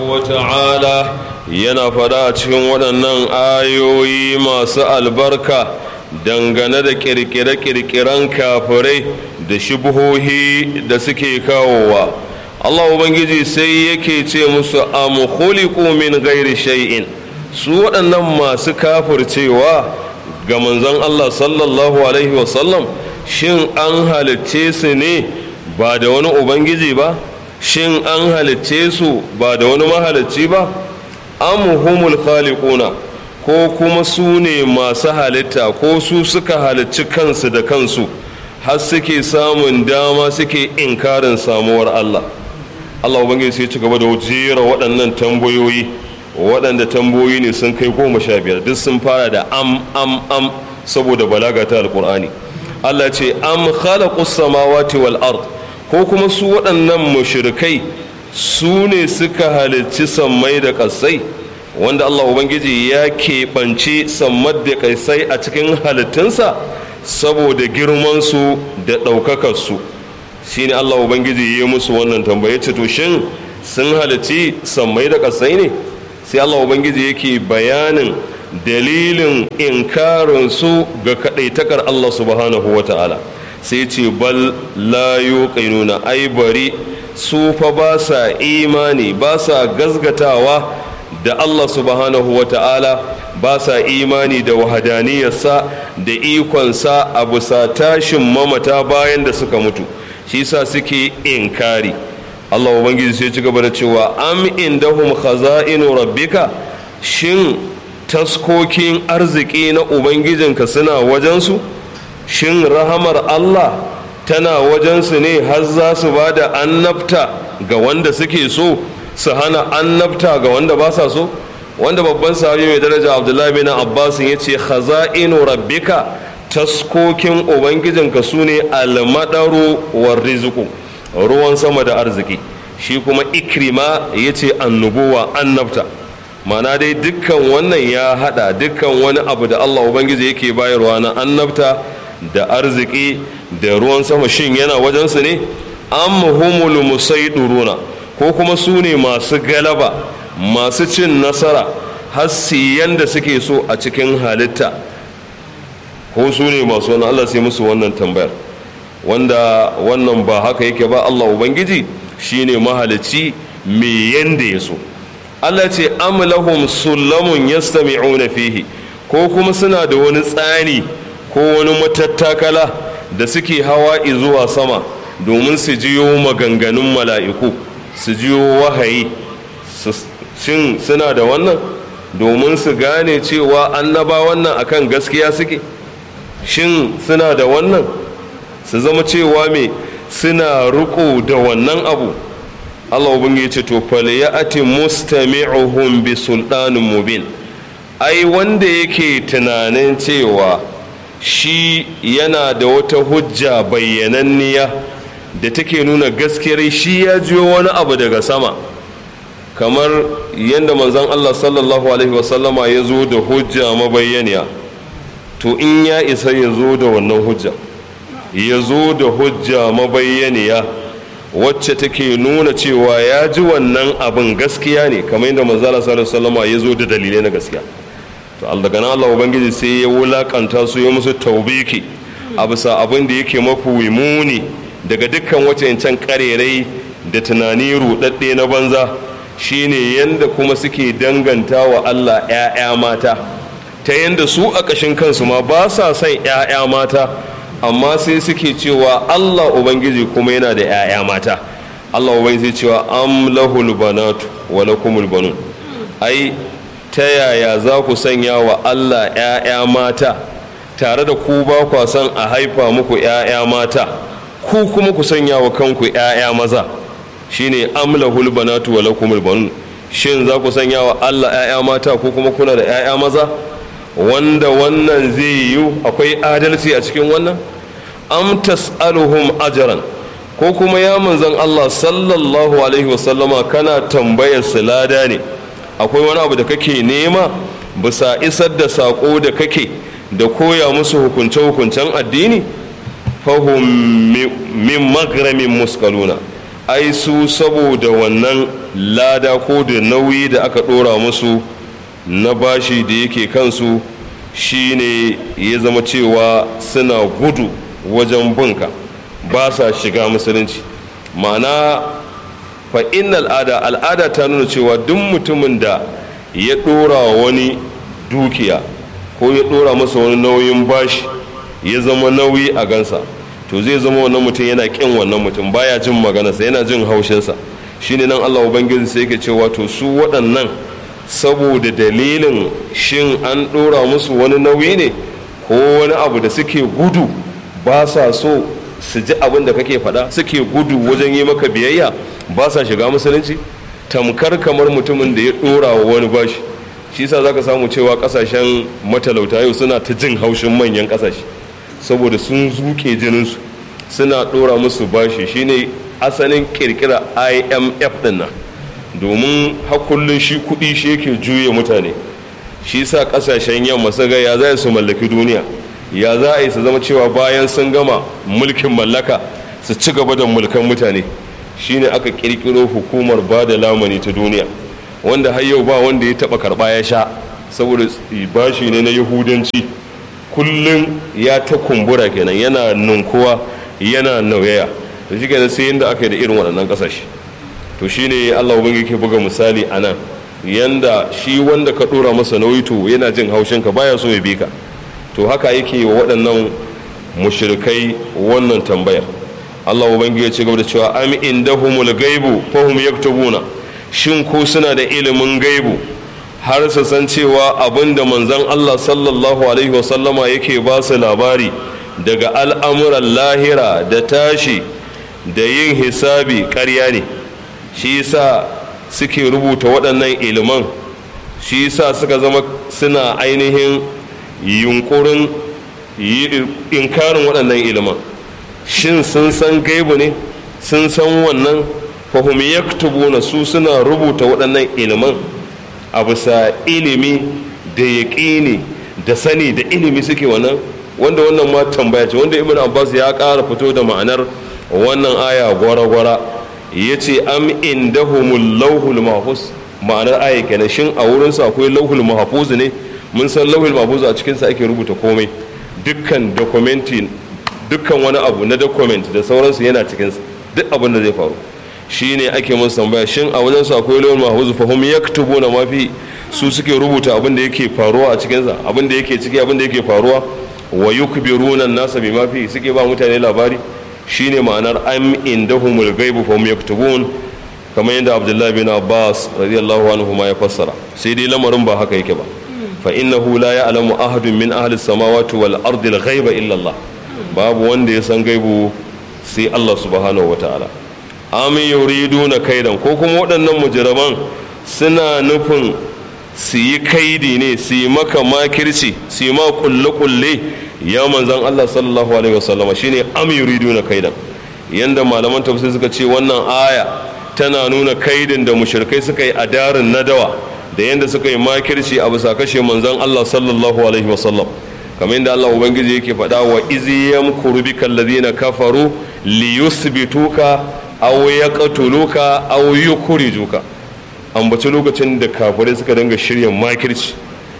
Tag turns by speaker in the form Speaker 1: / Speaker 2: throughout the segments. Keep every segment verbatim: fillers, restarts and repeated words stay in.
Speaker 1: wata'ala yana fada a cikin waɗannan ayoyi masu albarka dangane da ƙirƙire-ƙirƙiren kafirai da shubuhohi da suke kawowa. Allah Ubangiji sai yake ce musu am khuliqu min ghairi shay'in, su waɗannan masu kafircewa ga manzon Allah sallallahu alaihi wasallam, shin an halicce su ne ba da wani ubangiji ba? Shin an halicce su ba da wani mahalicci ba? Am humul khaliquna, ko kuma su ne masu halitta, ko su suka halicci kansu da kansu har suke samun dama suke inkarin samuwar Allah. Allah Ubangiji sai ci gaba da jera waɗannan tambayoyi, waɗanda tambayoyi ne sun kai goma sha biyar, duk sun fara da am am am saboda balaga ta alƙur'ani. Allah ce am khalaqus samawati wal ard, ko kuma su waɗannan mushrikai su ne suka halicci sammai da ƙasai, wanda Allah Ubangiji ya keɓance sammai da ƙasai a cikin halittunsa saboda girmansu da ɗaukakarsu. Shi ne Allah Ubangiji ya musu wannan tambaye ce to shin sun halicci sammai da ƙasai ne? Sai Allah Ubangiji yake bayanin dalilin inkarinsu ga kaɗaitakar Allah subhanahu wa ta'ala. Sai ce bal la yuqinuna, ai bari su fa ba sa imani, ba sa gazgatawa da Allah subhanahu wa ta'ala, ba sa imani da wahadaniyarsa da ikonsa a bisa tashin mamata bayan da suka mutu, shi sa suke inkari. Allah Ubangiji sai ci gaba da cewa am indahum khaza'inu rabbika, shin taskokin arziki na ubangijinka suna wajensu? Shin rahamar Allah tana wajensu ne har za su ba da annabta ga wanda suke so, su hana annabta ga wanda ba sa so? Wanda babban sahabi mai daraja Abdullahi bin Abbas ya ce khaza'inu rabbika, taskokin ubangijinka su ne almadaru war rizqu, ruwan sama da arziki. Shi kuma Ikrima ya ce annubuwa, annabta. Mana dai dukkan wannan ya hada dukkan wani abu da Allah Ubangiji yake bayarwa na annabta da arziki da ruwan sama, shin yana wajensu ne? Am humul musaiduruna, ko kuma su ne masu galaba, masu cin nasara har siyan da suke so a cikin halitta, ko su ne masu wani? Allah sai musu wannan tambayar, wanda wannan ba haka yake ba. Allah Ubangiji shine mahalicci me yanda ya so. Allah ce am lahum sullamun yastami'una fihi, ko kuma suna da wani tsani ko wani matattakala da suke hawa zuwa sama domin su jiyo maganganun mala'iku, su jiyo wahayi. Shin suna da wannan domin su gane cewa annaba wannan akan gaskiya suke? Shin suna da wannan su zama cewa me suna riko da wannan abu? Allah ubangiji ce to falyati mustami'uhum bi sultanin mubin, ai wanda yake tunanin cewa shi yana da wata hujja bayyananniya da take nuna gaskiyar shi ya jiyo wani abu daga sama, kamar yadda manzon Allah sallallahu alaihi wasallama ya zo da hujja mabayyaniya, to in ya isa ya zo da wannan hujja, ya zo da hujja mabayyaniya wacce take nuna cewa ya ji wannan abin gaskiya ne, kamar yadda manzon Allah sallallahu alaihi wasallama ya zo da dalilai na gaskiya. To daga nan Allah Ubangiji sai ya wulakanta su, ya musu taubiki a bisa abin da yake mafi muni daga dukkan wacancan karerai da tunani rudadde na banza, shine yanda kuma suke danganta wa Allah ‘ya'ya mata, ta yanda su a ƙashin kansu ma ba sa son ‘ya'ya mata, amma sai suke cewa Allah Ubangiji kuma yana da ‘ya'ya mata. Allah Ubangiji cewa am lahul banatu wa lakumul banun, ai ta yaya za ku sanya wa Allah ‘ya'ya mata tare da ku ba kwa son a haifa muku ‘ya'ya mata, ku kuma ku sanya wa kanku ‘ya'ya maza? Shine amlahul banatu wa lakumul banun, shin za ku sanya wa Allah ‘ya'ya mata ku kuma kuna da ‘ya'ya maza? Wanda wannan zai yiwu? Akwai adalci a cikin wannan? Am tas'aluhum ajran, ko kuma ya manzon Allah sallallahu alaihi wasallama kana tambayar su lada ne? Akwai wani abu da kake nema bisa isar da saƙo da kake da koya musu hukunce-hukuncen addini? Fahum min maghramin muskaluna, ai su saboda wannan lada ko da nauyi da aka ɗora musu na bashi da yake kansu shine ya zama cewa suna gudu wajen bunka ba sa shiga musulunci. ma'ana fa inna al'ada al'ada ta nuna cewa duk mutumin da ya ɗora wani dukiya ko ya ɗora masa wani nauyin bashi ya zama nauyi a gansa, to zai zama wannan mutum yana ƙin wannan mutum, baya jin maganarsa, yana jin haushinsa. shine nan Allah ubangiji sai yake cewa to su waɗannan saboda dalilin shin an ɗora musu wani nauyi ne ko wani abu da suke gudu ba sa so su ji abin da kake faɗa, suke gudu wajen yi maka biyayya, ba sa shiga musulunci, tamkar kamar mutumin da ya ɗora wa wani bashi. shi yasa zaka samu cewa ƙasashen matalauta yau suna ta jin haushin manyan ƙasashe saboda sun zuke jininsu, suna ɗora musu bashi. shine asalin ƙirƙira I M F ɗin nan, domin hakullin shi kuɗi shi yake juye mutane. shi sa ƙasashen yamma su ga ya za su mallaki duniya, ya za a yi su zama cewa bayan sun gama mulkin mallaka su ci gaba da mulkan mutane. shine aka ƙirƙiro hukumar ba da lamani ta duniya, wanda har yau ba wanda ya taɓa karɓa ya sha, saboda bashi ne na yahudanci. kullum ya ta kumbura kenan, yana ninkuwa yana nauyaya. to shi kenan sai yadda aka yi da irin waɗannan ƙasashe. to shine Allah ubangiji ke buga misali a nan, yanda shi wanda ka ɗora masa nauyi to yana jin haushinka, baya so ya bi ka. to haka yake wa waɗannan mushrikai wannan tambayar. Allah ubangiji ya ce gaba da cewa am indahumul gaibu fahum yaktubuna, shin ko suna da ilimin gaibu har su san cewa abinda manzon Allah sallallahu alaihi wasallama yake ba su labari daga al'amuran lahira da tashi da yin hisabi ƙarya ne. shi yasa suke rubuta waɗannan iliman, shi yasa suka zama suna ainihin yunkurin inkarin waɗannan iliman. shin sun san gaibu ne, sun san wannan? fahim yaktubuna, su suna rubuta waɗannan iliman a bisa ilimi da yaƙini da sani da ilimi suke wannan, wanda wannan ma tambaya ce, wanda ibn Abbas ya ƙara fito da ma'anar wannan aya gwara-gwara. ya ce am indahumul lauhul mahfuz, ma'anar aya kenan, shin a wurinsu akwai lauhul mahfuz ne? mun san lauhul mahfuz a cikinsa ake rubuta komai, dukkan dokumenti, dukkan wani abu na document da sauransu yana cikinsa, duk abin da zai faru. shine ake musu tambaya, shin a wajensu akwai lauhul mahfuz fa hum yaktubuna ma fi, su suke rubuta abin da yake faruwa a cikinsa, abin da yake ciki, abin da yake faruwa. wa yukbiruna an-nasa bima fi, suke ba mutane labari. shine ma'anar am indahumul ghaibu fahum yaktubun, kamar yadda Abdullahi bin Abbas radiyallahu anhu ma ya fassara. sai dai lamarin ba haka yake ba. fa innahu la ya'lamu ahadun min ahli as-samawati wal ardi al-ghaiba illa Allah, babu wanda ya san gaibu sai Allah subhanahu wataala. am yuriduna kaidan, ko kuma waɗannan mujriman suna nufin su yi kaidi ne, su yi maka makirci, su yi ma kulle-kulle ya manzan Allah sallallahu alaihi wasallam. shine am yuriduna kaidan. yanda malaman tafsir suka ce wannan aya tana nuna kaidin da mushrikai suka yi a darin nadawa, da yanda suka yi makirci a bisa kashe manzan Allah sallallahu alaihi wasallam, kamar yadda Allah ubangiji yake faɗa wa izi yamkuru bika alladhina kafaru liyusbituka aw yaqtuluka aw yukhrijuka. ambaci lokacin da kafirai suka dinga shirya makirci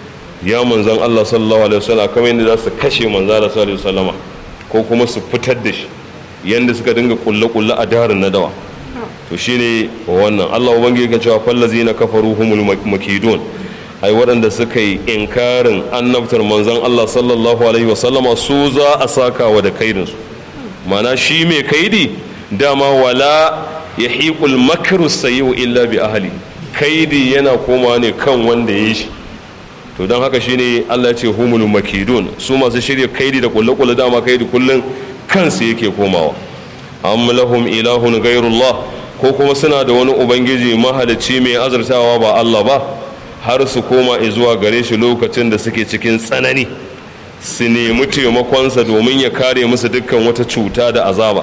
Speaker 1: ya manzan Allah sallallahu alaihi wasallam, kamar yadda za su kashe manzan Allah sallallahu alaihi wasallama ko kuma su fitar da shi, yanda suka dinga kulle-kulle a darin nadawa. to shine wannan Allah ubangiji ya cewa fallazina kafaru humul makidun, ai waɗanda suka yi inkarin annabtar manzan Allah sallallahu alaihi wasallama su za a saka wa da kaidinsu. mana shi mai kaidi dama wala yahiqul makru sayyi'u illa bi ahli, kaidi yana koma ne kan wanda ya yi shi. to don haka shine Allah ya ce humul makidun, su masu shirya kaidi da kulle-kulle dama kaidi kullun kansu yake komawa. am lahum ilahun ghairullah, ko kuma suna da wani ubangiji mahalicci mai azurtawa ba Allah ba, har su koma zuwa gare shi lokacin da suke cikin tsanani, su nemi taimakonsa domin ya kare musu dukkan wata cuta da azaba.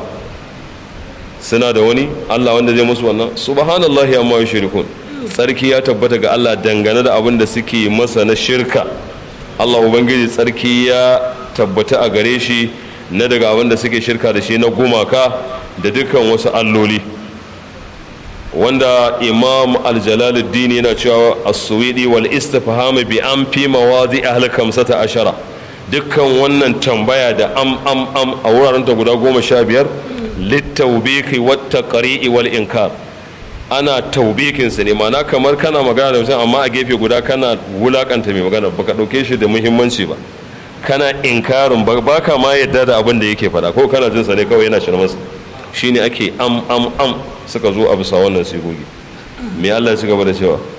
Speaker 1: suna da wani Allah wanda zai musu wannan? subhanallahi amma yushrikun, tsarki ya tabbata ga Allah dangane da abin da suke masa na shirka. Allah ubangiji tsarki ya tabbata a gare shi na daga abin da suke shirka da shi na gumaka da dukkan wasu alloli. wanda imam al-jalaluddin yana cewa as-suwidi wal istifham bi an fi mawadi ahli kamsata ashara, dukkan wannan tambaya da am am am a wuraren ta guda goma sha biyar littawbiki wat taqri'i wal inkar, ana taubikin sa ne, ma'ana kamar kana magana da mutum amma a gefe guda kana wulakanta mai magana, baka dauke shi da muhimmanci ba, kana inkarin ba ka ma yadda da abin da yake faɗa, ko kana jin sa ne kawai yana shirmansa. shine ake am am am suka zo a bisa wannan sigogi. Me Allah ya ci gaba da cewa